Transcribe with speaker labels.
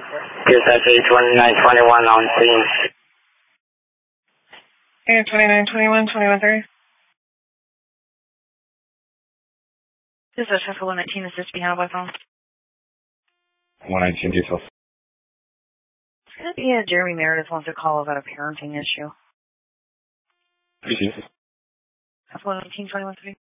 Speaker 1: PSH 2921 on scene.
Speaker 2: Air 2921, 213. This is Sheffield 119. Is this being handled by phone?
Speaker 3: 119 details.
Speaker 2: Yeah, Jeremy Meredith wants to call about a parenting issue.
Speaker 3: Sheffield
Speaker 2: 119, 213.